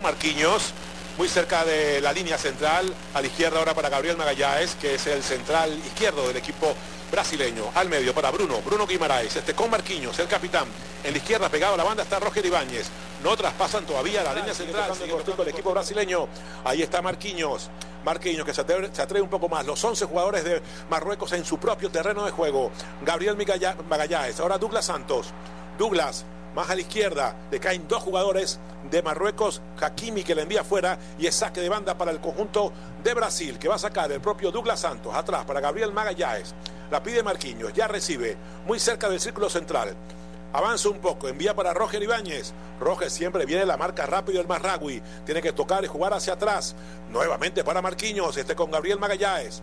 Marquinhos, muy cerca de la línea central, a la izquierda ahora para Gabriel Magalhães, que es el central izquierdo del equipo brasileño. Al medio para Bruno Guimaraes, con Marquinhos, el capitán. En la izquierda pegado a la banda está Roger Ibáñez. No traspasan todavía la línea central. El equipo brasileño. Ahí está Marquinhos que se atreve un poco más. Los 11 jugadores de Marruecos en su propio terreno de juego. Gabriel Magalhães, ahora Douglas Santos. Douglas, más a la izquierda, le caen dos jugadores de Marruecos, Hakimi que le envía afuera y es saque de banda para el conjunto de Brasil, que va a sacar el propio Douglas Santos. Atrás para Gabriel Magalhães, la pide Marquinhos, ya recibe, muy cerca del círculo central. Avanza un poco, envía para Roger Ibáñez. Roger siempre viene la marca rápido el Mazraoui. Tiene que tocar y jugar hacia atrás. Nuevamente para Marquinhos, con Gabriel Magalhães.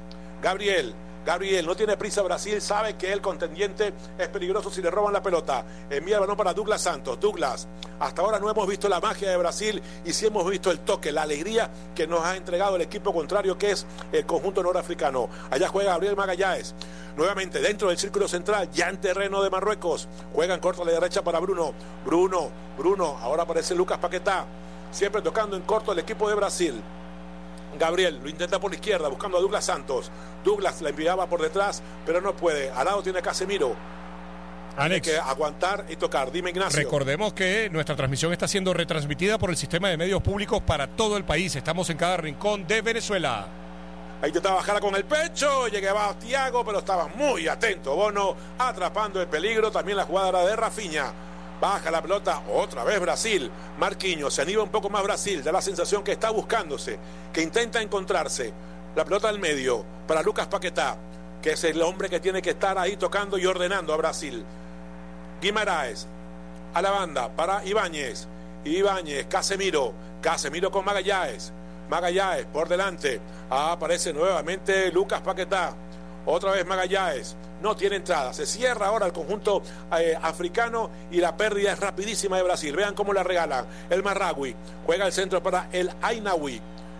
Gabriel, no tiene prisa Brasil, sabe que el contendiente es peligroso si le roban la pelota. Envía el balón para Douglas Santos. Douglas, hasta ahora no hemos visto la magia de Brasil y sí hemos visto el toque, la alegría que nos ha entregado el equipo contrario, que es el conjunto norafricano. Allá juega Gabriel Magalhães. Nuevamente dentro del círculo central, ya en terreno de Marruecos. Juega en corto a la derecha para Bruno. Ahora aparece Lucas Paquetá. Siempre tocando en corto el equipo de Brasil. Gabriel lo intenta por la izquierda buscando a Douglas Santos. Douglas la enviaba por detrás, pero no puede. Al lado tiene a Casemiro. Alex, tiene que aguantar y tocar. Dime, Ignacio. Recordemos que nuestra transmisión está siendo retransmitida por el sistema de medios públicos para todo el país. Estamos en cada rincón de Venezuela. Ahí intentaba bajarla con el pecho, llegaba Thiago, pero estaba muy atento Bono, atrapando el peligro. También la jugada era de Rafinha. Baja la pelota, otra vez Brasil. Marquinhos, se anima un poco más Brasil. Da la sensación que está buscándose, que intenta encontrarse. La pelota al medio para Lucas Paquetá, que es el hombre que tiene que estar ahí tocando y ordenando a Brasil. Guimaraes, a la banda para Ibáñez. Casemiro con Magalhães por delante. Aparece nuevamente Lucas Paquetá. Otra vez Magalhães. No tiene entrada, se cierra ahora el conjunto africano y la pérdida es rapidísima de Brasil. Vean cómo la regalan. El Mazraoui juega al centro para el Ainaoui,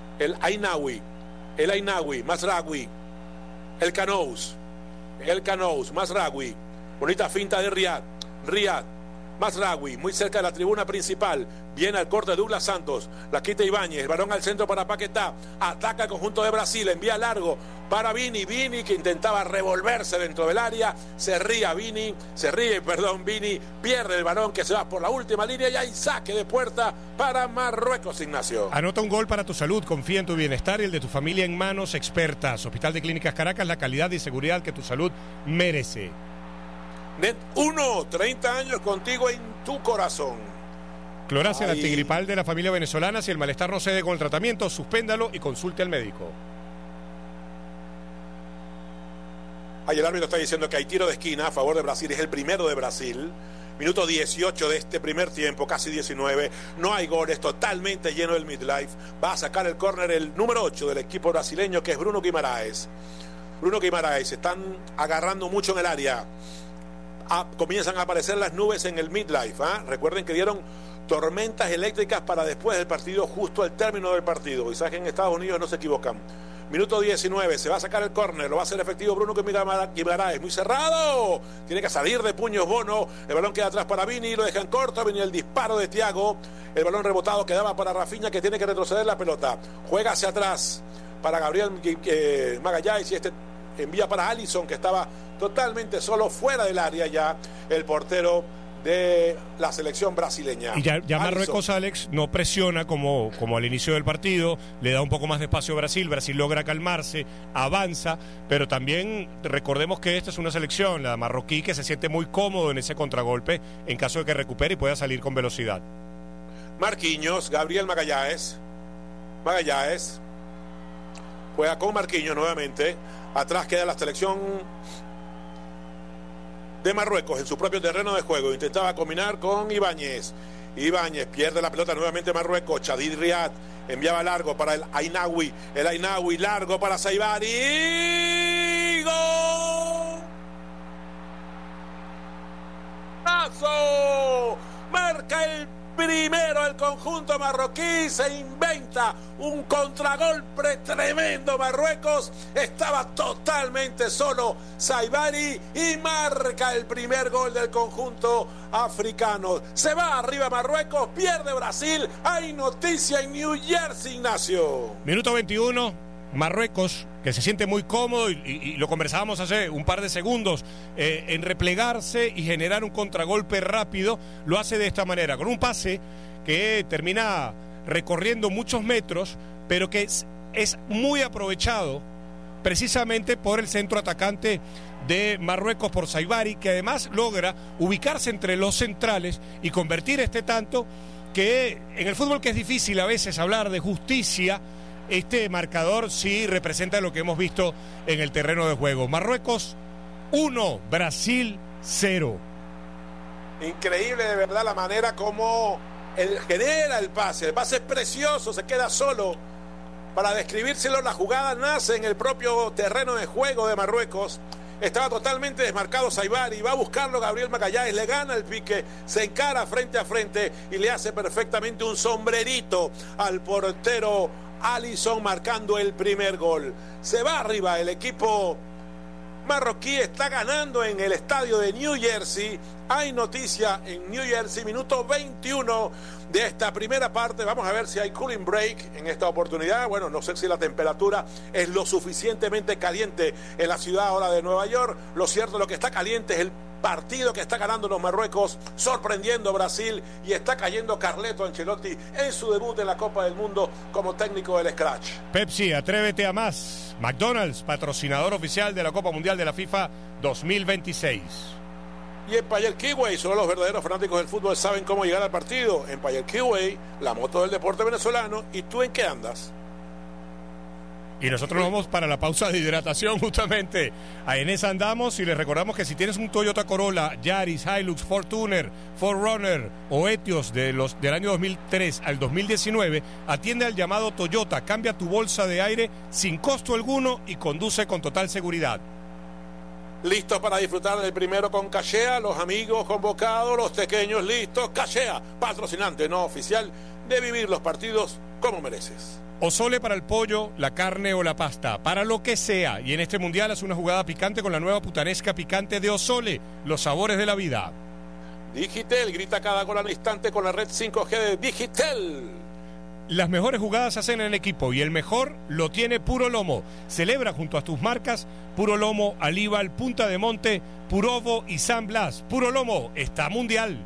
Mazraoui, el Canous, Mazraoui, bonita finta de Riyad, Mazraoui, muy cerca de la tribuna principal. Viene al corte de Douglas Santos, la quita Ibáñez, balón al centro para Paquetá, ataca el conjunto de Brasil, envía largo para Vini, que intentaba revolverse dentro del área, Vini, pierde el balón que se va por la última línea y hay saque de puerta para Marruecos, Ignacio. Anota un gol para tu salud, confía en tu bienestar y el de tu familia en manos expertas. Hospital de Clínicas Caracas, la calidad y seguridad que tu salud merece. Net 1, 30 años contigo en tu corazón. Cloracia, el antigripal de la familia venezolana. Si el malestar no cede con el tratamiento, suspéndalo y consulte al médico. Ahí el árbitro está diciendo que hay tiro de esquina a favor de Brasil. Es el primero de Brasil. Minuto 18 de este primer tiempo, casi 19. No hay goles, totalmente lleno el midlife. Va a sacar el córner el número 8 del equipo brasileño, que es Bruno Guimaraes. Están agarrando mucho en el área. Comienzan a aparecer las nubes en el midlife. Recuerden que dieron tormentas eléctricas para después del partido, justo al término del partido. Y saben que en Estados Unidos no se equivocan. Minuto 19, se va a sacar el córner, lo va a hacer efectivo Bruno Guimaraes, muy cerrado, tiene que salir de puños Bono, el balón queda atrás para Vini, lo dejan corto, venía el disparo de Thiago, el balón rebotado quedaba para Rafinha, que tiene que retroceder la pelota, juega hacia atrás para Gabriel Magalhães y envía para Alisson, que estaba totalmente solo fuera del área ya, el portero de la selección brasileña. Y ya Marruecos, Alex, no presiona como al inicio del partido, le da un poco más de espacio a Brasil logra calmarse, avanza, pero también recordemos que esta es una selección, la marroquí, que se siente muy cómodo en ese contragolpe en caso de que recupere y pueda salir con velocidad. Marquinhos, Gabriel Magalhães juega con Marquinhos nuevamente, atrás queda la selección de Marruecos en su propio terreno de juego. Intentaba combinar con Ibáñez, pierde la pelota nuevamente Marruecos. Chadid Riyad enviaba largo para el Ainaoui, largo para Saibari, ¡gol! ¡Paso! Marca el primero el conjunto marroquí, se inventa un contragolpe tremendo. Marruecos estaba totalmente solo Saibari y marca el primer gol del conjunto africano. Se va arriba Marruecos, pierde Brasil. Hay noticia en New Jersey, Ignacio. Minuto 21, Marruecos, que se siente muy cómodo y lo conversábamos hace un par de segundos, en replegarse y generar un contragolpe rápido. Lo hace de esta manera, con un pase que termina recorriendo muchos metros, pero que es muy aprovechado precisamente por el centro atacante de Marruecos, por Saibari, que además logra ubicarse entre los centrales y convertir este tanto, que en el fútbol, que es difícil a veces hablar de justicia, este marcador sí representa lo que hemos visto en el terreno de juego. Marruecos 1, Brasil 0. Increíble de verdad la manera como él genera el pase es precioso, se queda solo. Para describírselo, la jugada nace en el propio terreno de juego de Marruecos. Estaba totalmente desmarcado Saibari, va a buscarlo Gabriel Magallanes, le gana el pique, se encara frente a frente y le hace perfectamente un sombrerito al portero Alisson, marcando el primer gol. Se va arriba el equipo marroquí, está ganando en el estadio de New Jersey. Hay noticia en New Jersey, minuto 21 de esta primera parte. Vamos a ver si hay cooling break en esta oportunidad. Bueno, no sé si la temperatura es lo suficientemente caliente en la ciudad ahora de Nueva York. Lo cierto, lo que está caliente es el partido que está ganando los Marruecos, sorprendiendo a Brasil, y está cayendo Carleto Ancelotti en su debut en la Copa del Mundo como técnico del Scratch. Pepsi, atrévete a más. McDonald's, patrocinador oficial de la Copa Mundial de la FIFA 2026. Y Empire Kiway, solo los verdaderos fanáticos del fútbol saben cómo llegar al partido. Empire Kiway, la moto del deporte venezolano. ¿Y tú en qué andas? Y nosotros vamos para la pausa de hidratación justamente. En esa andamos, y les recordamos que si tienes un Toyota Corolla, Yaris, Hilux, Fortuner, 4Runner o Etios del año 2003 al 2019, atiende al llamado Toyota, cambia tu bolsa de aire sin costo alguno y conduce con total seguridad. Listos para disfrutar del primero con Cachea, los amigos convocados, los pequeños listos. Cachea, patrocinante no oficial de vivir los partidos como mereces. Osole para el pollo, la carne o la pasta, para lo que sea. Y en este mundial haz una jugada picante con la nueva putanesca picante de Osole, los sabores de la vida. Digitel, grita cada gol al instante con la red 5G de Digitel. Las mejores jugadas se hacen en equipo y el mejor lo tiene Puro Lomo. Celebra junto a tus marcas Puro Lomo, Alíbal, Punta de Monte, Purovo y San Blas. Puro Lomo está mundial.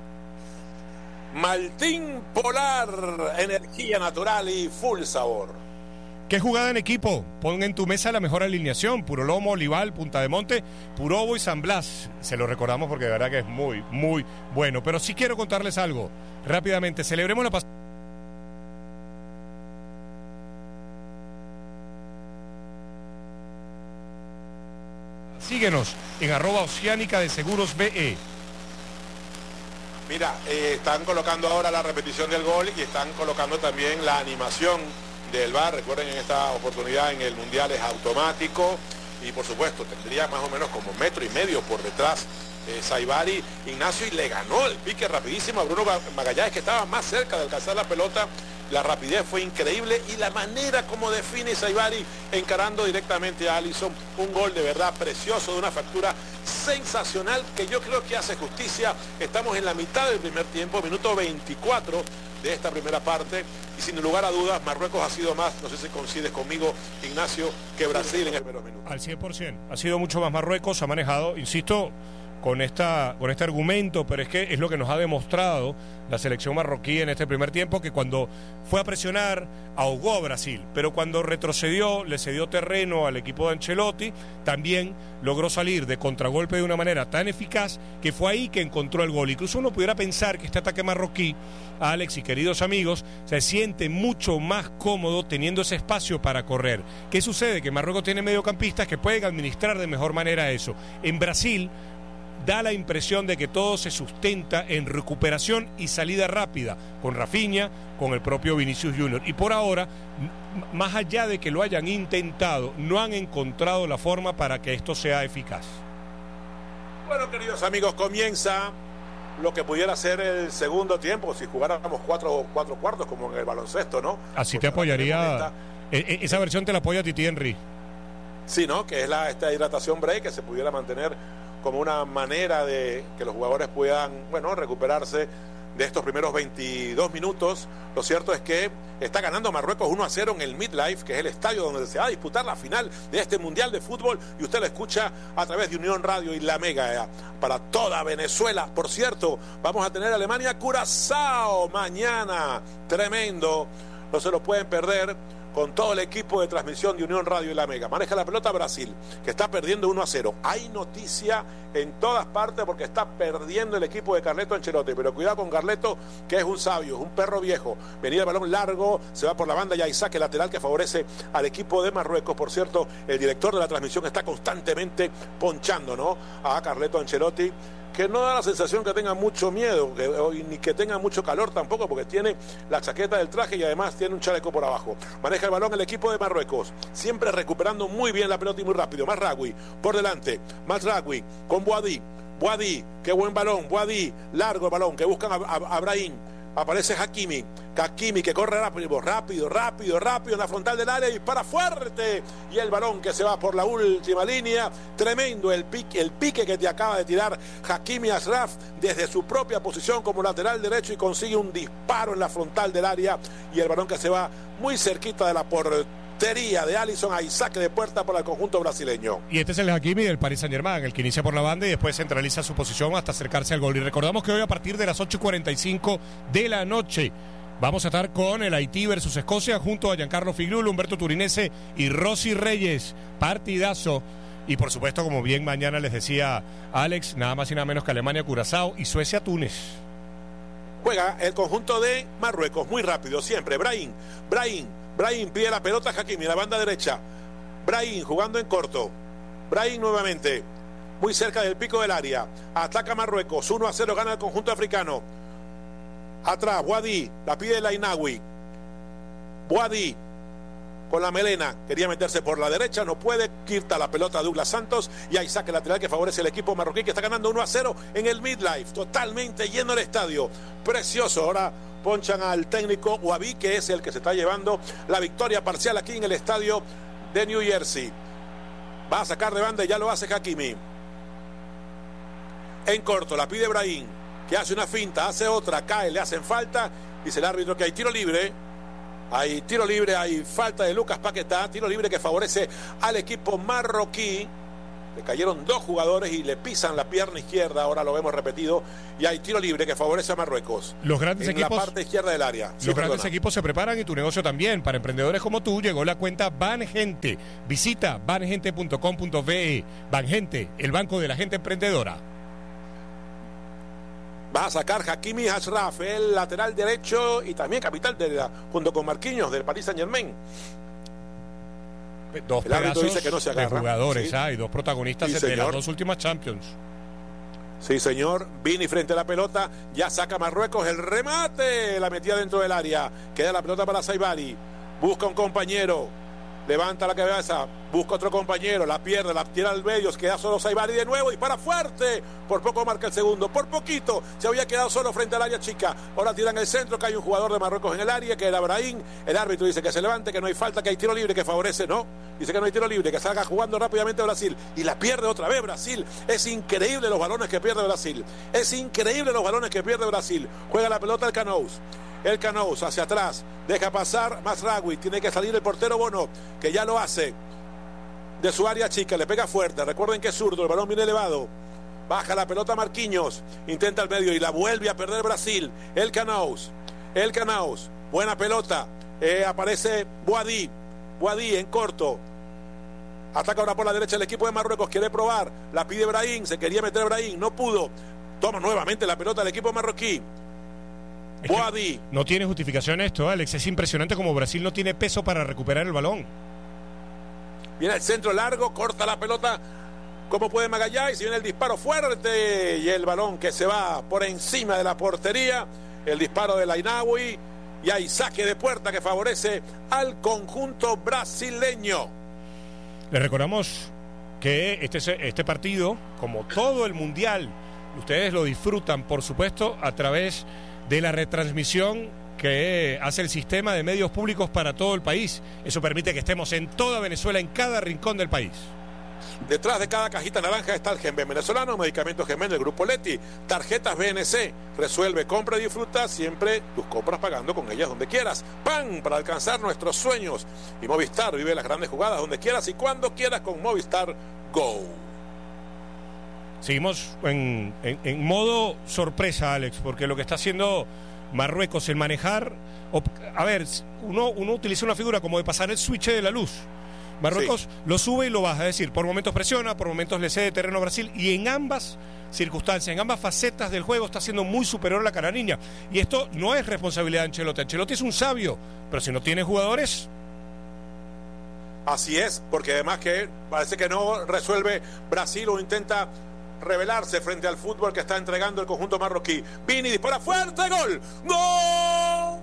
Maltín Polar, energía natural y full sabor. ¿Qué jugada en equipo? Pon en tu mesa la mejor alineación: Puro Lomo, Olival, Punta de Monte, Purobo y San Blas. Se lo recordamos porque de verdad que es muy, muy bueno. Pero sí quiero contarles algo rápidamente. Celebremos la pasión. Síguenos en @Oceánica de Seguros BE. Mira, están colocando ahora la repetición del gol y están colocando también la animación del VAR. Recuerden, en esta oportunidad en el Mundial es automático y por supuesto tendría más o menos como 1,5 metros por detrás Saibari, Ignacio, y le ganó el pique rapidísimo a Bruno Magallanes, que estaba más cerca de alcanzar la pelota. La rapidez fue increíble y la manera como define Saibari encarando directamente a Alisson. Un gol de verdad precioso, de una factura sensacional, que yo creo que hace justicia. Estamos en la mitad del primer tiempo, minuto 24 de esta primera parte, y sin lugar a dudas Marruecos ha sido más, no sé si coincides conmigo, Ignacio, que Brasil en el primer minuto. Al 100%, ha sido mucho más Marruecos, ha manejado, insisto, con este argumento, pero es que es lo que nos ha demostrado la selección marroquí en este primer tiempo, que cuando fue a presionar ahogó a Brasil, pero cuando retrocedió, le cedió terreno al equipo de Ancelotti, también logró salir de contragolpe de una manera tan eficaz que fue ahí que encontró el gol. Incluso uno pudiera pensar que este ataque marroquí, Alex y queridos amigos, se siente mucho más cómodo teniendo ese espacio para correr. ¿Qué sucede? Que Marruecos tiene mediocampistas que pueden administrar de mejor manera eso. En Brasil da la impresión de que todo se sustenta en recuperación y salida rápida, con Rafinha, con el propio Vinicius Junior. Y por ahora, más allá de que lo hayan intentado, no han encontrado la forma para que esto sea eficaz. Bueno, queridos amigos, comienza lo que pudiera ser el segundo tiempo si jugáramos cuatro cuartos como en el baloncesto, ¿no? Así te apoyaría. Esa versión te la apoya Titi Henry. Sí, ¿no? Que es esta hidratación break, que se pudiera mantener como una manera de que los jugadores puedan, bueno, recuperarse de estos primeros 22 minutos. Lo cierto es que está ganando Marruecos 1-0 en el MetLife, que es el estadio donde se va a disputar la final de este Mundial de Fútbol, y usted lo escucha a través de Unión Radio y La Mega para toda Venezuela. Por cierto, vamos a tener Alemania-Curazao mañana, tremendo, no se lo pueden perder, con todo el equipo de transmisión de Unión Radio y La Mega. Maneja la pelota Brasil, que está perdiendo 1-0. Hay noticia en todas partes porque está perdiendo el equipo de Carleto Ancelotti, pero cuidado con Carleto, que es un sabio, es un perro viejo. Venía el balón largo, se va por la banda y hay saque lateral que favorece al equipo de Marruecos. Por cierto, el director de la transmisión está constantemente ponchando, ¿no?, a Carleto Ancelotti, que no da la sensación que tenga mucho miedo, ni que tenga mucho calor tampoco, porque tiene la chaqueta del traje y además tiene un chaleco por abajo. Maneja el balón el equipo de Marruecos, siempre recuperando muy bien la pelota y muy rápido. Mazraoui por delante, Mazraoui con Boadi, qué buen balón, Boadi, largo el balón, que buscan a Brahim. Aparece Hakimi que corre rápido en la frontal del área y dispara fuerte, y el balón que se va por la última línea. Tremendo el pique que te acaba de tirar Hakimi Ashraf desde su propia posición como lateral derecho, y consigue un disparo en la frontal del área, y el balón que se va muy cerquita de la portería de Alisson. Hay saque de puerta para el conjunto brasileño. Y este es el Hakimi del Paris Saint-Germain, el que inicia por la banda y después centraliza su posición hasta acercarse al gol. Y recordamos que hoy, a partir de las 8:45 de la noche, vamos a estar con el Haití versus Escocia junto a Giancarlo Figliuolo, Humberto Turinese y Rosy Reyes. Partidazo. Y por supuesto, como bien mañana les decía Alex, nada más y nada menos que Alemania-Curazao y Suecia-Túnez. Juega el conjunto de Marruecos muy rápido siempre. Brahim pide la pelota a Hakimi, la banda derecha. Brahim jugando en corto. Brahim nuevamente, muy cerca del pico del área. Ataca Marruecos, 1-0 gana el conjunto africano. Atrás, Boadi, la pide el Ainaoui. Boadi con la melena, quería meterse por la derecha, no puede, quita la pelota a Douglas Santos, y hay saque lateral que favorece el equipo marroquí, que está ganando 1-0 en el MetLife, totalmente lleno el estadio, precioso. Ahora ponchan al técnico Wabi, que es el que se está llevando la victoria parcial aquí en el estadio de New Jersey. Va a sacar de banda y ya lo hace Hakimi. En corto, la pide Brahim, que hace una finta, hace otra, cae, le hacen falta, dice el árbitro que hay tiro libre. Hay tiro libre, hay falta de Lucas Paquetá, tiro libre que favorece al equipo marroquí. Le cayeron dos jugadores y le pisan la pierna izquierda, ahora lo vemos repetido, y hay tiro libre que favorece a Marruecos. Los grandes en equipos, la parte izquierda del área. Los grandes equipos se preparan, y tu negocio también. Para emprendedores como tú llegó la cuenta Bangente. Visita bangente.com.be. Bangente, el banco de la gente emprendedora. Va a sacar Hakimi Ashraf, el lateral derecho y también capitán junto con Marquinhos del Paris Saint-Germain. Dos pedazos dice que no se agarra, de jugadores, ¿sí? Y dos protagonistas de las dos últimas Champions. Sí, señor. Vini frente a la pelota, ya saca Marruecos el remate, la metía dentro del área, queda la pelota para Saibari, busca un compañero, levanta la cabeza, busca otro compañero, la pierde, la tira al medio, queda solo Saibari de nuevo y para fuerte, por poco marca el segundo, por poquito, se había quedado solo frente al área chica. Ahora tiran el centro, que hay un jugador de Marruecos en el área, que era Brahim. El árbitro dice que se levante, que no hay falta, que hay tiro libre que favorece, no, dice que no hay tiro libre, que salga jugando rápidamente Brasil, y la pierde otra vez Brasil. Es increíble los balones que pierde Brasil, juega la pelota el Canous hacia atrás, deja pasar Mazraoui, tiene que salir el portero Bono, que ya lo hace de su área chica, le pega fuerte, recuerden que es zurdo, el balón viene elevado, baja la pelota Marquinhos, intenta el medio y la vuelve a perder Brasil. El Canous, buena pelota, aparece Boadi en corto, ataca ahora por la derecha el equipo de Marruecos, quiere probar, la pide Brahim, se quería meter Brahim, no pudo, toma nuevamente la pelota del equipo marroquí. Boadi. No tiene justificación esto, Alex. Es impresionante como Brasil no tiene peso para recuperar el balón. Viene el centro largo, corta la pelota como puede Magallanes, y viene el disparo fuerte y el balón que se va por encima de la portería, el disparo de Ainaoui, y hay saque de puerta que favorece al conjunto brasileño. Le recordamos que este partido, como todo el Mundial ustedes lo disfrutan, por supuesto, a través de la retransmisión que hace el sistema de medios públicos para todo el país. Eso permite que estemos en toda Venezuela, en cada rincón del país. Detrás de cada cajita naranja está el Genven venezolano, medicamentos Genven del Grupo Leti, tarjetas BNC, resuelve, compra y disfruta siempre tus compras pagando con ellas donde quieras. PAN para alcanzar nuestros sueños. Y Movistar, vive las grandes jugadas donde quieras y cuando quieras con Movistar Go. Seguimos en modo sorpresa, Alex, porque lo que está haciendo Marruecos, el manejar... A ver, uno utiliza una figura como de pasar el switch de la luz. Marruecos lo sube y lo baja, es decir, por momentos presiona, por momentos le cede terreno a Brasil, y en ambas circunstancias, en ambas facetas del juego está siendo muy superior a la canariña. Y esto no es responsabilidad de Ancelotti. Ancelotti es un sabio, pero si no tiene jugadores... Así es, porque además que parece que no resuelve Brasil o intenta rebelarse frente al fútbol que está entregando el conjunto marroquí. Vini dispara fuerte, gol. ¡Gol!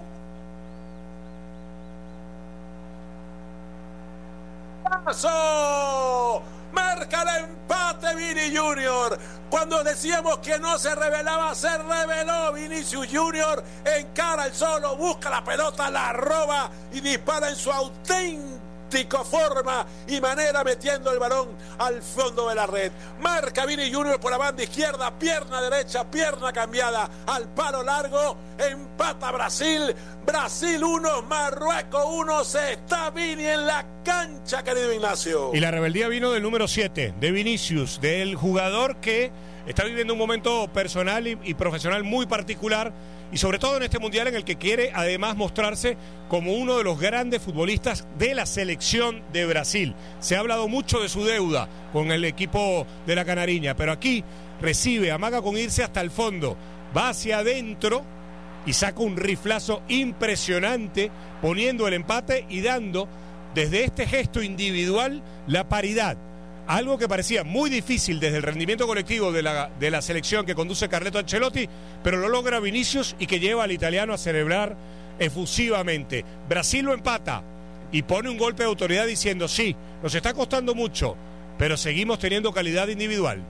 ¡Paso! Marca el empate Vini Junior. Cuando decíamos que no se rebelaba, se rebeló Vinicius Junior. Encara el solo, busca la pelota, la roba y dispara en su auténtica forma y manera, metiendo el balón al fondo de la red. Marca Vini Junior por la banda izquierda, pierna derecha, pierna cambiada al palo largo. Empata Brasil. Brasil 1, Marruecos 1. Se está Vini en la cancha, querido Ignacio. Y la rebeldía vino del número 7, de Vinicius, del jugador que está viviendo un momento personal y profesional muy particular, y sobre todo en este mundial en el que quiere además mostrarse como uno de los grandes futbolistas de la selección de Brasil. Se ha hablado mucho de su deuda con el equipo de la Canariña, pero aquí recibe, amaga con irse hasta el fondo, va hacia adentro y saca un riflazo impresionante, poniendo el empate y dando desde este gesto individual la paridad. Algo que parecía muy difícil desde el rendimiento colectivo de la selección que conduce Carleto Ancelotti, pero lo logra Vinicius y que lleva al italiano a celebrar efusivamente. Brasil lo empata y pone un golpe de autoridad diciendo: sí, nos está costando mucho, pero seguimos teniendo calidad individual.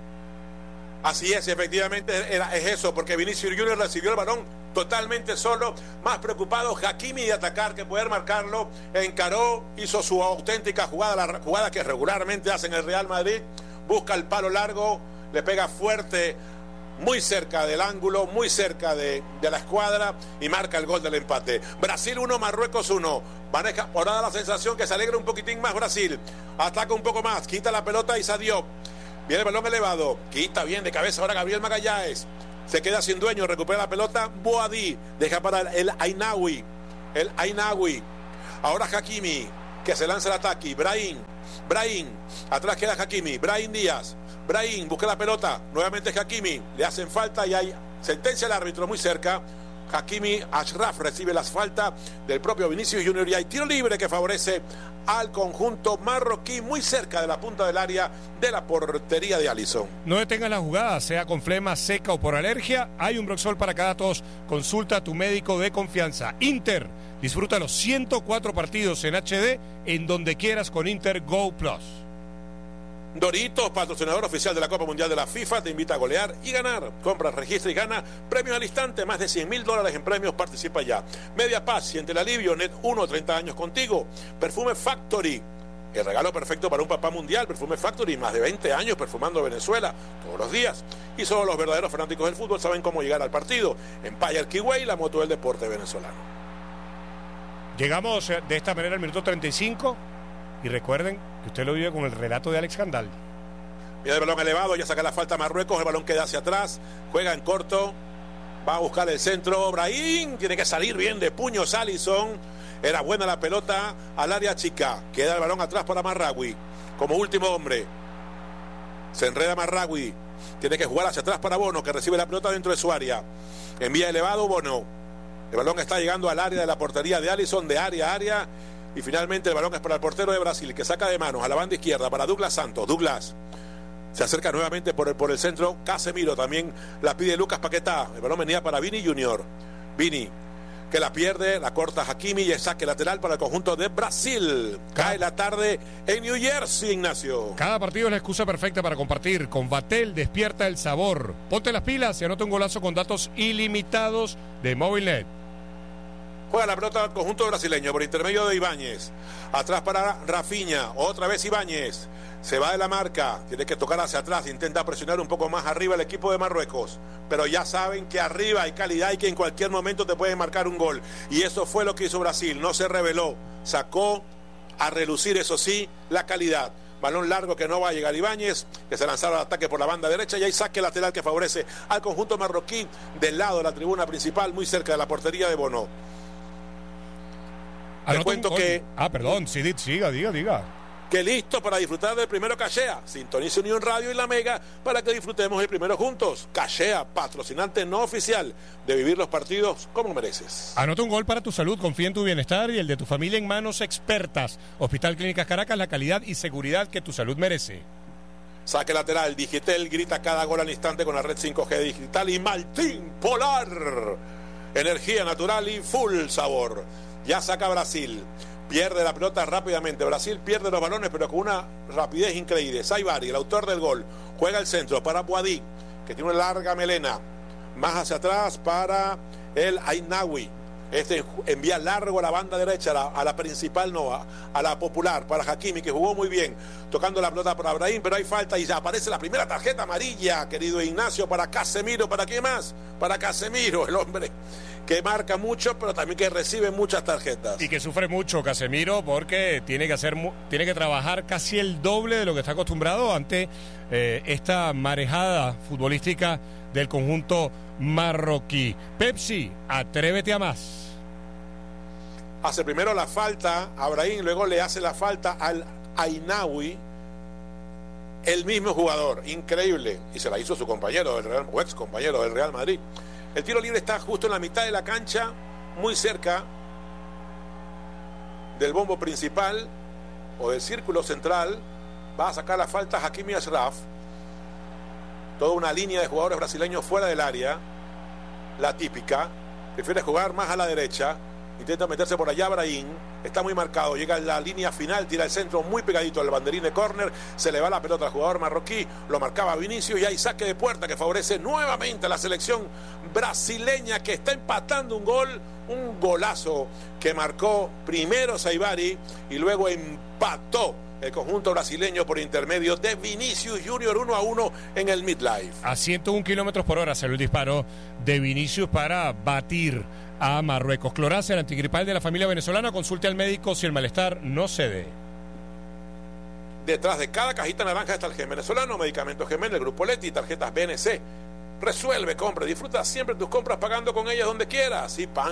Así es, efectivamente es eso, porque Vinicius Junior recibió el balón totalmente solo, más preocupado Hakimi de atacar que poder marcarlo. Encaró, hizo su auténtica jugada, la jugada que regularmente hace en el Real Madrid. Busca el palo largo, le pega fuerte, muy cerca del ángulo, muy cerca de la escuadra, y marca el gol del empate. Brasil 1, Marruecos 1. Maneja, ahora da la sensación que se alegra un poquitín más Brasil. Ataca un poco más, quita la pelota y Sadio. Viene el balón elevado, quita bien de cabeza ahora Gabriel Magallanes. Se queda sin dueño, recupera la pelota Boadí, deja para el Ainaoui. Ahora Hakimi, que se lanza el ataque. Brahim, atrás queda Hakimi. Brahim Díaz, busca la pelota, nuevamente Hakimi, le hacen falta y hay sentencia al árbitro muy cerca. Hakimi Ashraf recibe la falta del propio Vinicius Junior y hay tiro libre que favorece al conjunto marroquí, muy cerca de la punta del área de la portería de Alisson. No detengas la jugada, sea con flema, seca o por alergia. Hay un Broxol para cada tos. Consulta a tu médico de confianza. Inter, disfruta los 104 partidos en HD en donde quieras con Inter Go Plus. Doritos, patrocinador oficial de la Copa Mundial de la FIFA, te invita a golear y ganar. Compra, registra y gana premios al instante, más de $100,000 en premios, participa ya. Media Paz, siente el alivio, Net 1, 30 años contigo. Perfume Factory, el regalo perfecto para un papá mundial. Perfume Factory, más de 20 años perfumando Venezuela todos los días. Y solo los verdaderos fanáticos del fútbol saben cómo llegar al partido. Empire Kiway, la moto del deporte venezolano. Llegamos de esta manera al minuto 35. Y recuerden que usted lo vive con el relato de Alex Candal. Viene el balón elevado, ya saca la falta Marruecos, el balón queda hacia atrás, juega en corto, va a buscar el centro, Brahim, tiene que salir bien de puños Alisson, era buena la pelota al área chica, queda el balón atrás para Marraoui, como último hombre, se enreda Marraoui, tiene que jugar hacia atrás para Bono, que recibe la pelota dentro de su área, envía elevado Bono, el balón está llegando al área de la portería de Alisson, de área a área. Y finalmente el balón es para el portero de Brasil, que saca de manos a la banda izquierda para Douglas Santos. Douglas se acerca nuevamente por el centro. Casemiro también la pide Lucas Paquetá. El balón venía para Vini Junior. Vini que la pierde, la corta Hakimi y el saque lateral para el conjunto de Brasil. Cae la tarde en New Jersey, Ignacio. Cada partido es la excusa perfecta para compartir. Con Vatel despierta el sabor. Ponte las pilas y anota un golazo con datos ilimitados de Movilnet. Juega la pelota al conjunto brasileño por intermedio de Ibáñez. Atrás para Rafinha, otra vez Ibáñez. Se va de la marca, tiene que tocar hacia atrás, intenta presionar un poco más arriba el equipo de Marruecos. Pero ya saben que arriba hay calidad y que en cualquier momento te pueden marcar un gol. Y eso fue lo que hizo Brasil, no se rebeló. Sacó a relucir, eso sí, la calidad. Balón largo que no va a llegar Ibáñez, que se lanzaron al ataque por la banda derecha y hay saque lateral que favorece al conjunto marroquí del lado de la tribuna principal, muy cerca de la portería de Bono. Te cuento que... perdón, sí, diga. Que listo para disfrutar del primero Cachea. Sintonice Unión Radio y La Mega para que disfrutemos el primero juntos. Cachea, patrocinante no oficial de vivir los partidos como mereces. Anota un gol para tu salud, confía en tu bienestar y el de tu familia en manos expertas. Hospital Clínicas Caracas, la calidad y seguridad que tu salud merece. Saque lateral, Digitel grita cada gol al instante con la red 5G digital y Maltín Polar. Energía natural y full sabor. Ya saca Brasil. Pierde la pelota rápidamente. Brasil pierde los balones, pero con una rapidez increíble. Saibari, el autor del gol, juega el centro para Boadí, que tiene una larga melena. Más hacia atrás para el Ainawi. Este envía largo a la banda derecha, a la principal, no, a la popular, para Hakimi, que jugó muy bien, tocando la pelota para Brahim, pero hay falta y ya aparece la primera tarjeta amarilla, querido Ignacio, para Casemiro. ¿Para quién más? Para Casemiro, el hombre que marca mucho, pero también que recibe muchas tarjetas. Y que sufre mucho Casemiro porque tiene que trabajar casi el doble de lo que está acostumbrado ante esta marejada futbolística del conjunto marroquí. Pepsi, atrévete a más. Hace primero la falta a Brahim, luego le hace la falta al Ainawi, el mismo jugador, increíble, y se la hizo su compañero del Real, o ex compañero del Real Madrid. El tiro libre está justo en la mitad de la cancha, muy cerca del bombo principal o del círculo central. Va a sacar la falta Hakimi Ashraf. Toda una línea de jugadores brasileños fuera del área, la típica. Prefiere jugar más a la derecha, intenta meterse por allá Brahim, está muy marcado, llega a la línea final, tira el centro muy pegadito al banderín de córner, se le va la pelota al jugador marroquí, lo marcaba Vinicius y hay saque de puerta que favorece nuevamente a la selección brasileña, que está empatando un golazo que marcó primero Saibari y luego empató el conjunto brasileño por intermedio de Vinicius Junior, 1-1 en el midlife. A 101 kilómetros por hora salió el disparo de Vinicius para batir a Marruecos. Clorace, el antigripal de la familia venezolana. Consulte al médico si el malestar no cede. Detrás de cada cajita naranja está el gen venezolano, medicamentos Gemen, el Grupo Leti, tarjetas BNC. Resuelve, compra, disfruta siempre tus compras pagando con ellas donde quieras. Y pan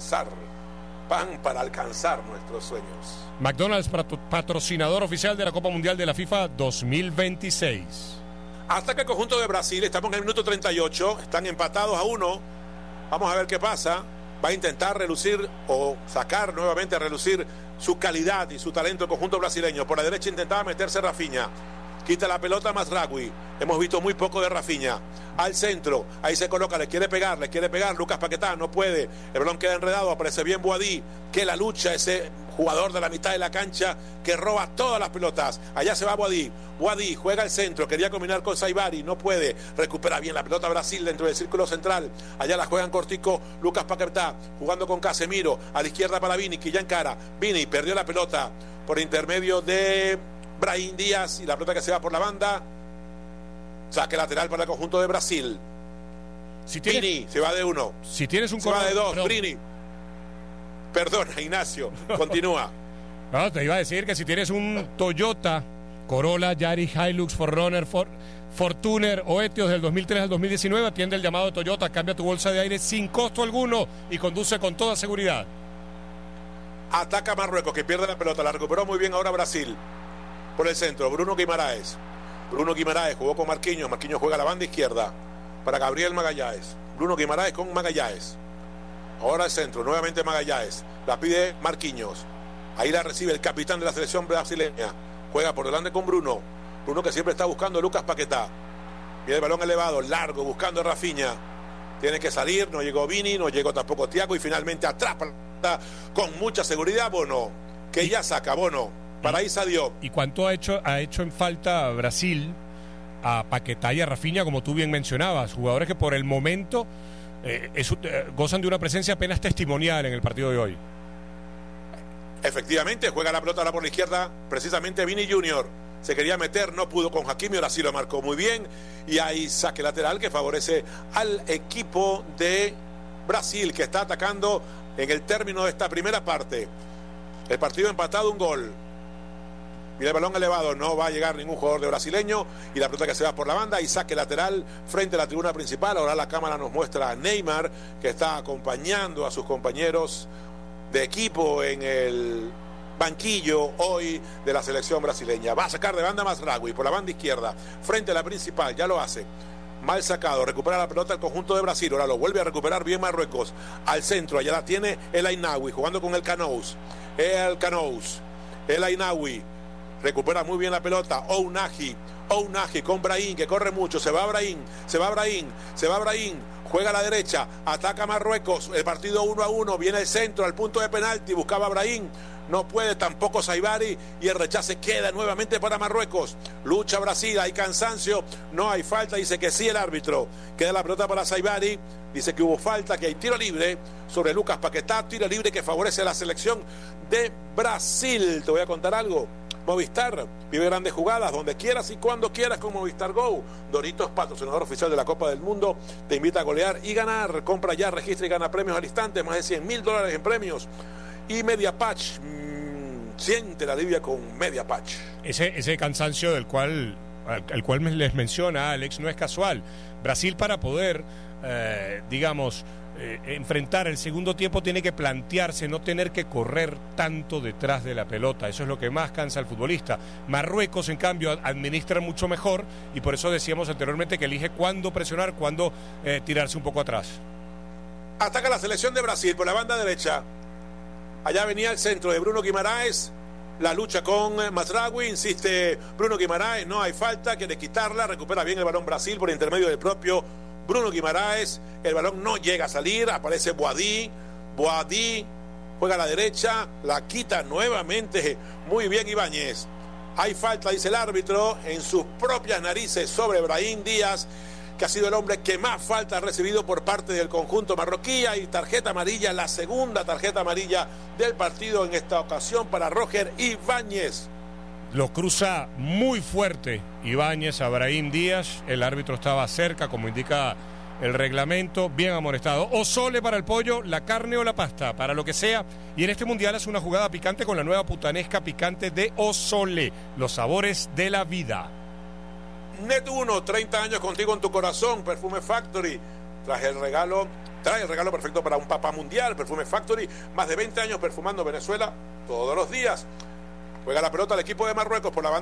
para alcanzar nuestros sueños. McDonald's, patrocinador oficial de la Copa Mundial de la FIFA 2026. Hasta que el conjunto de Brasil, estamos en el minuto 38, están empatados a 1. Vamos a ver qué pasa. Va a intentar relucir o sacar nuevamente a relucir su calidad y su talento el conjunto brasileño. Por la derecha intentaba meterse Rafinha. Quita la pelota Mazraoui. Hemos visto muy poco de Rafinha. Al centro, ahí se coloca, le quiere pegar. Lucas Paquetá, no puede. El balón queda enredado, aparece bien Boadí. Que la lucha, ese jugador de la mitad de la cancha que roba todas las pelotas. Allá se va Boadí. Boadí juega al centro, quería combinar con Saibari, no puede. Recupera bien la pelota Brasil dentro del círculo central. Allá la juegan cortico Lucas Paquetá, jugando con Casemiro. A la izquierda para Vini, que ya encara. Vini perdió la pelota por intermedio de Brahim Díaz y la pelota que se va por la banda. Saque lateral para el conjunto de Brasil. Vini se va de 1. Si tienes un se va de 2. Vini. Perdona, Ignacio. Continúa. No, te iba a decir que si tienes un Toyota Corolla, Yaris, Hilux, 4Runner, Fortuner o Etios del 2003 al 2019, atiende el llamado de Toyota, cambia tu bolsa de aire sin costo alguno y conduce con toda seguridad. Ataca Marruecos, que pierde la pelota, la recuperó muy bien ahora Brasil. Por el centro, Bruno Guimaraes jugó con Marquinhos juega a la banda izquierda para Gabriel Magallanes. Bruno Guimaraes con Magallanes. Ahora el centro, nuevamente Magallanes. La pide Marquinhos. Ahí la recibe el capitán de la selección brasileña. Juega por delante con Bruno. Bruno que siempre está buscando a Lucas Paquetá. Y el balón elevado, largo, buscando a Rafinha. tiene que salir, no llegó Vini, no llegó tampoco Thiago y finalmente atrapa con mucha seguridad Bono, que ya saca Bono, para ahí salió. ¿Y cuánto ha hecho en falta Brasil a Paquetá y a Rafinha, como tú bien mencionabas, jugadores que por el momento gozan de una presencia apenas testimonial en el partido de hoy? Efectivamente, juega la pelota ahora por la izquierda, precisamente Vini Junior. Se quería meter, no pudo con Hakimi, ahora sí lo marcó muy bien. Y hay saque lateral que favorece al equipo de Brasil, que está atacando en el término de esta primera parte. El partido empatado, un gol. Mira el balón elevado, no va a llegar ningún jugador de brasileño. Y la pelota que se va por la banda y saque lateral frente a la tribuna principal. Ahora la cámara nos muestra a Neymar, que está acompañando a sus compañeros de equipo en el banquillo hoy de la selección brasileña. Va a sacar de banda Mazraoui por la banda izquierda, frente a la principal, ya lo hace. Mal sacado, recupera la pelota el conjunto de Brasil, ahora lo vuelve a recuperar bien Marruecos. Al centro, allá la tiene el Ainaoui, jugando con el Canous. El Ainaoui recupera muy bien la pelota. Ounahi con Brahim, que corre mucho, se va Brahim, juega a la derecha, ataca a Marruecos, el partido 1-1, viene el centro, al punto de penalti, buscaba a Brahim, no puede, tampoco Saibari, y el rechace queda nuevamente para Marruecos. Lucha Brasil, hay cansancio, no hay falta, dice que sí el árbitro. Queda la pelota para Saibari, dice que hubo falta, que hay tiro libre sobre Lucas Paquetá, tiro libre que favorece a la selección de Brasil. Te voy a contar algo. Movistar vive grandes jugadas donde quieras y cuando quieras con Movistar Go. Doritos, patrocinador oficial de la Copa del Mundo, te invita a golear y ganar. Compra ya, registra y gana premios al instante, más de $100,000 en premios. Y Media Patch, siente la alivia con Media Patch. Ese cansancio al cual les menciona Alex no es casual. Brasil, para poder, enfrentar el segundo tiempo, tiene que plantearse no tener que correr tanto detrás de la pelota. Eso es lo que más cansa al futbolista. Marruecos, en cambio, administra mucho mejor, y por eso decíamos anteriormente que elige cuándo presionar, cuándo tirarse un poco atrás. Ataca la selección de Brasil por la banda derecha. Allá venía el centro de Bruno Guimaraes. La lucha con Mazraoui, insiste Bruno Guimaraes, no hay falta, quiere quitarla, recupera bien el balón Brasil por intermedio del propio Bruno Guimaraes. El balón no llega a salir, aparece Boadí juega a la derecha, la quita nuevamente muy bien Ibáñez. Hay falta, dice el árbitro, en sus propias narices sobre Brahim Díaz, que ha sido el hombre que más falta ha recibido por parte del conjunto marroquí. Y tarjeta amarilla, la segunda tarjeta amarilla del partido en esta ocasión para Roger Ibáñez. Lo cruza muy fuerte Ibáñez a Brahim Díaz. El árbitro estaba cerca, como indica el reglamento, bien amonestado. O Sole para el pollo, la carne o la pasta, para lo que sea. Y en este mundial es una jugada picante con la nueva putanesca picante de Osole, los sabores de la vida. Net 1, 30 años contigo en tu corazón, Perfume Factory. Trae el regalo perfecto para un papá mundial. Perfume Factory, más de 20 años perfumando Venezuela todos los días. Juega la pelota al equipo de Marruecos por la banda